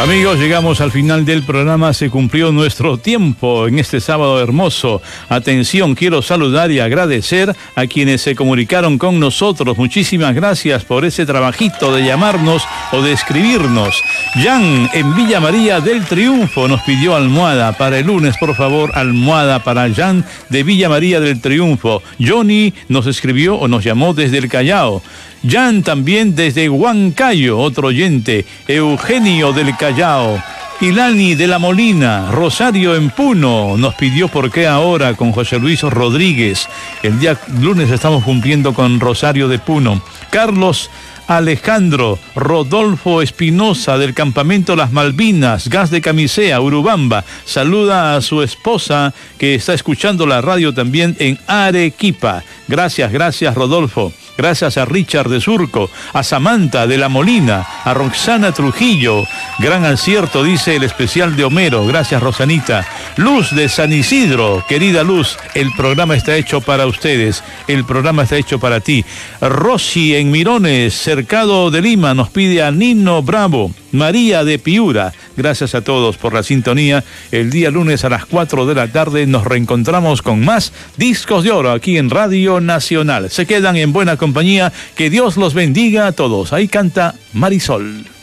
Amigos, llegamos al final del programa, se cumplió nuestro tiempo en este sábado hermoso. Atención, quiero saludar y agradecer a quienes se comunicaron con nosotros. Muchísimas gracias por ese trabajito de llamarnos o de escribirnos. Jan, en Villa María del Triunfo, nos pidió almohada para el lunes, por favor, almohada para Jan de Villa María del Triunfo. Johnny nos escribió o nos llamó desde el Callao. Jan también desde Huancayo, otro oyente. Eugenio del Callao. Ilani de la Molina. Rosario en Puno nos pidió por qué ahora con José Luis Rodríguez. El día lunes estamos cumpliendo con Rosario de Puno. Carlos Alejandro Rodolfo Espinosa del campamento Las Malvinas, Gas de Camisea, Urubamba. Saluda a su esposa que está escuchando la radio también en Arequipa. Gracias Rodolfo. Gracias a Richard de Surco, a Samantha de la Molina, a Roxana Trujillo. Gran acierto, dice el especial de Homero. Gracias, Rosanita. Luz de San Isidro, querida Luz, el programa está hecho para ustedes. El programa está hecho para ti. Rosy en Mirones, Cercado de Lima, nos pide a Nino Bravo. María de Piura, gracias a todos por la sintonía. El día lunes a las 4 de la tarde nos reencontramos con más Discos de Oro aquí en Radio Nacional. Se quedan en buena compañía, que Dios los bendiga a todos. Ahí canta Marisol.